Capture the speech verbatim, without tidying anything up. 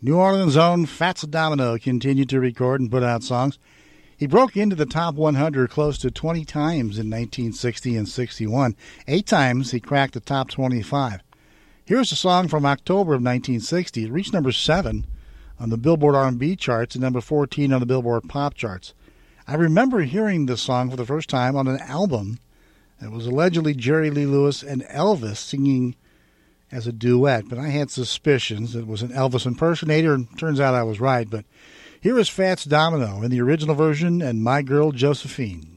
New Orleans' own Fats Domino continued to record and put out songs. He broke into the top one hundred close to twenty times in nineteen sixty and sixty-one. Eight times he cracked the top twenty-five. Here's a song from October of nineteen sixty. It reached number seven on the Billboard R and B charts and number fourteen on the Billboard Pop charts. I remember hearing this song for the first time on an album. It was allegedly Jerry Lee Lewis and Elvis singing as a duet, but I had suspicions it was an Elvis impersonator, and turns out I was right. But here is Fats Domino in the original version and My Girl Josephine.